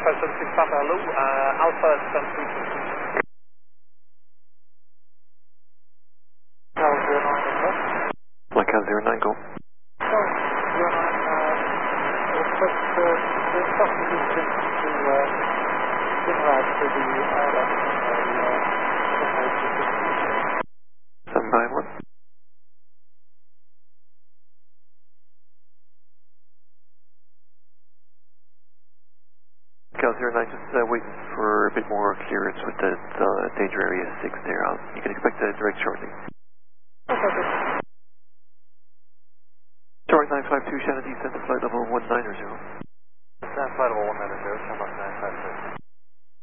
576 Papa, hello, Alpha 7322. Cal 09, go. Flight Cal 09, go. Cal 09, request the possible distance to Simrad for the ILS runway 791. Cal 09, just waiting for a bit more clearance with the danger area 6 there. You can expect a direct shortly. Okay. Short 952 Shannon descent to flight level 1900.